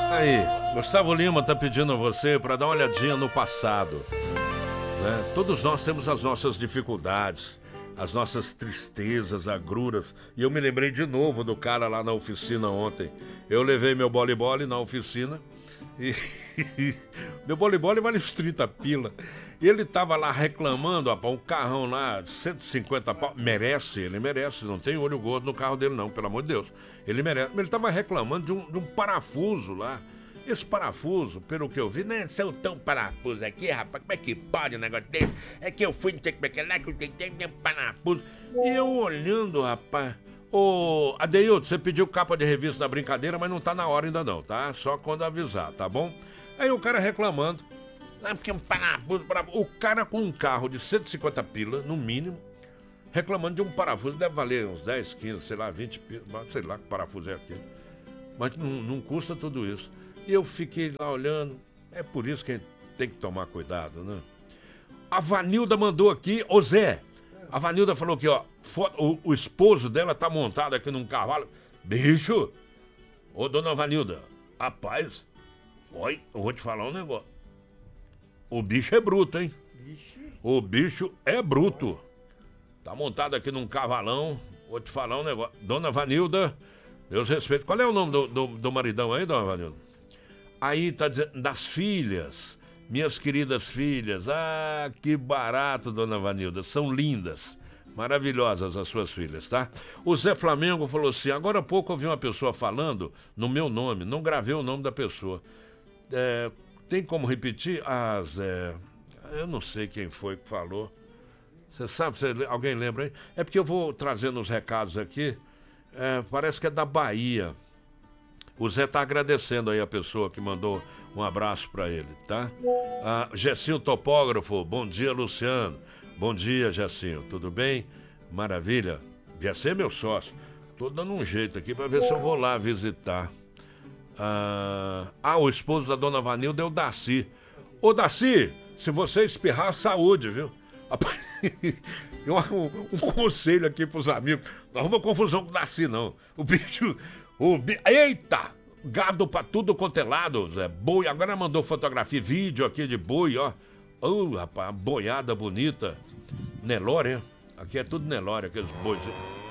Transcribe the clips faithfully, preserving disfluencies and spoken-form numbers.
Aí, Gustavo Lima tá pedindo a você para dar uma olhadinha no passado, né? Todos nós temos as nossas dificuldades, as nossas tristezas, agruras. E eu me lembrei de novo do cara lá na oficina ontem. Eu levei meu boli-boli na oficina e meu boli-boli vale uns trinta pila. E ele tava lá reclamando, rapaz, um carrão lá, cento e cinquenta pau. Merece, ele merece, não tem olho gordo no carro dele não, pelo amor de Deus. Ele merece. Ele tava reclamando de um, de um parafuso lá. Esse parafuso, pelo que eu vi, não é seu tão parafuso aqui, rapaz, como é que pode um negócio desse? É que eu fui, não sei como é que é lá, que eu tenho um parafuso. E eu olhando, rapaz, ô, Adeildo, você pediu capa de revista da brincadeira, mas não tá na hora ainda não, tá? Só quando avisar, tá bom? Aí o cara reclamando, ah, porque um parafuso, parafuso, o cara com um carro de cento e cinquenta pila, no mínimo, reclamando de um parafuso, deve valer uns dez, quinze, sei lá, vinte pila, sei lá que parafuso é aquele. Mas não, não custa tudo isso. E eu fiquei lá olhando, é por isso que a gente tem que tomar cuidado, né? A Vanilda mandou aqui, ô Zé, a Vanilda falou aqui, ó, o, o esposo dela tá montado aqui num cavalo. Bicho, ô dona Vanilda, rapaz, oi, eu vou te falar um negócio. O bicho é bruto, hein? O bicho é bruto. Tá montado aqui num cavalão, vou te falar um negócio. Dona Vanilda, Deus respeito. Qual é o nome do, do, do maridão aí, dona Vanilda? Aí tá dizendo, das filhas, minhas queridas filhas. Ah, que barato, dona Vanilda. São lindas, maravilhosas as suas filhas, tá? O Zé Flamengo falou assim, agora há pouco eu vi uma pessoa falando no meu nome, não gravei o nome da pessoa. É, tem como repetir? Ah, Zé, eu não sei quem foi que falou. Você sabe, você, alguém lembra aí? É porque eu vou trazendo os recados aqui, é, parece que é da Bahia. O Zé tá agradecendo aí a pessoa que mandou um abraço para ele, tá? Ah, Gessinho Topógrafo, bom dia, Luciano. Bom dia, Gessinho, tudo bem? Maravilha. Gessinho é meu sócio. Tô dando um jeito aqui para ver se eu vou lá visitar. Ah, ah, o esposo da dona Vanilda é o Daci. Ô, Daci, se você espirrar, saúde, viu? um, um conselho aqui pros amigos. Não arruma confusão com o Daci, não. O bicho... O bi... Eita! Gado pra tudo quanto é lado, Zé. Boi, agora mandou fotografia, vídeo aqui de boi, ó. Oh, rapaz, boiada bonita. Nelore, hein? Aqui é tudo Nelore, aqueles bois.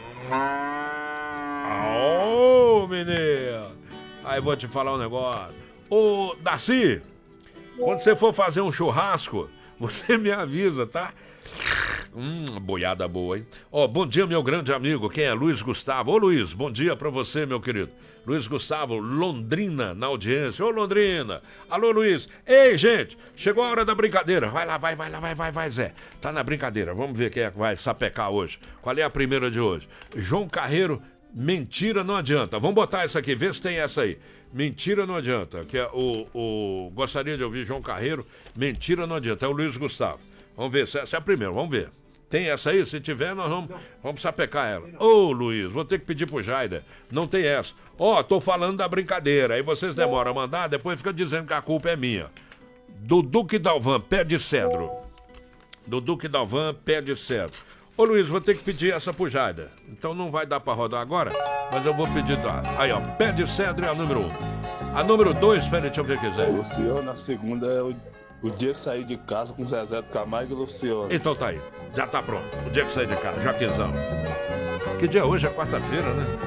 Ô, oh, menino! Aí vou te falar um negócio. Ô, Daci, quando você for fazer um churrasco, você me avisa, tá? Hum, boiada boa, hein? Ó, oh, bom dia, meu grande amigo. Quem é? Luiz Gustavo. Ô, Luiz, bom dia pra você, meu querido. Luiz Gustavo, Londrina, na audiência. Ô, Londrina. Alô, Luiz. Ei, gente, chegou a hora da brincadeira. Vai lá, vai, vai lá, vai, vai, vai, Zé. Tá na brincadeira. Vamos ver quem é que vai sapecar hoje. Qual é a primeira de hoje? João Carreiro, mentira não adianta. Vamos botar essa aqui, vê se tem essa aí. Mentira não adianta. Que é o, o... Gostaria de ouvir João Carreiro. Mentira não adianta. É o Luiz Gustavo. Vamos ver se essa é a primeira, vamos ver. Tem essa aí? Se tiver, nós vamos, vamos sapecar ela. Ô, oh, Luiz, vou ter que pedir pro Jaida. Não tem essa. Ó, oh, tô falando da brincadeira. Aí vocês demoram a mandar, depois fica dizendo que a culpa é minha. Do Duque Dalvan, pé de cedro. Do Duque Dalvan, pé de cedro. Ô, Luiz, vou ter que pedir essa pro Jaida. Então não vai dar pra rodar agora, mas eu vou pedir. Aí, ó, pé de cedro é a número um. A número dois, peraí, deixa eu ver o que quiser. O senhor, na segunda, é o... O dia que sair de casa com Zezé do Camargo e Luciano. Então tá aí, já tá pronto. O dia que sair de casa, Jaquezão. Que dia é hoje? É quarta-feira, né?